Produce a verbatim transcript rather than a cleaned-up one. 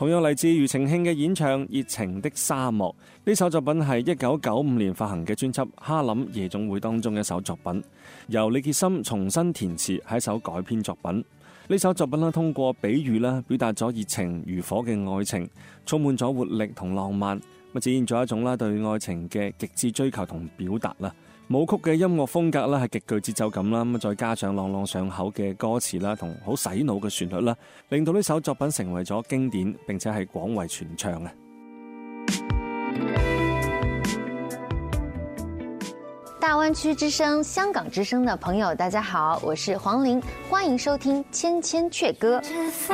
同樣嚟自庾澄慶嘅演唱《熱情的沙漠》，呢首作品係一九九五年發行嘅專輯《哈林夜總會》當中嘅一首作品，由李傑森重新填詞，係一首改編作品。呢首作品啦，通過比喻啦，表達咗熱情如火嘅愛情，充滿咗活力同浪漫，咁展現咗一種啦對愛情嘅極致追求同表達啦。舞曲嘅音樂風格啦係極具節奏感啦，咁再加上朗朗上口嘅歌詞啦，同好洗腦嘅旋律啦，令到呢首作品成為咗經典，並且係廣為傳唱啊！ 大灣區之聲、香港之聲的朋友，大家好，我是黃玲，歡迎收聽《千千闕歌》。